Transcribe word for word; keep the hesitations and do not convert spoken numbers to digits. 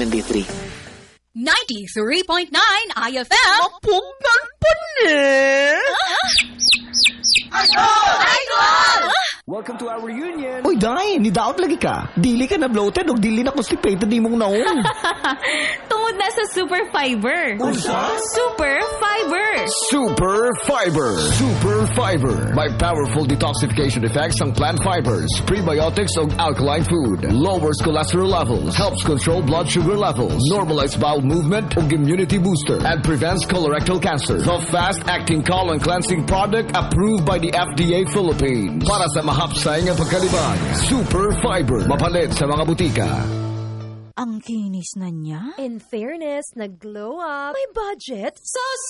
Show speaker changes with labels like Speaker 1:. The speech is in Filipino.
Speaker 1: D three.
Speaker 2: ninety-three point nine I F M.
Speaker 3: Mapugnan pa ni!
Speaker 1: Welcome to our reunion.
Speaker 3: Uy, Day, nidaot lagi ka. Dili ka na bloated o dili na constipated di mong naon.
Speaker 4: Tungod na sa Super Fiber.
Speaker 3: Usa?
Speaker 4: Super Fiber.
Speaker 5: Super Fiber. Super Fiber. May powerful detoxification effects ang plant fibers, prebiotics o alkaline food. Lowers cholesterol levels. Helps control blood sugar levels. Normalize bowel movement o immunity booster. And prevents colorectal cancer. The fast-acting colon cleansing product approved by the F D A Philippines. Para sa mahapsay ng pagkalibang. Super Fiber. Mapalit sa mga butika.
Speaker 4: Ang kinis na niya.
Speaker 6: In fairness, nag-glow up. May budget. So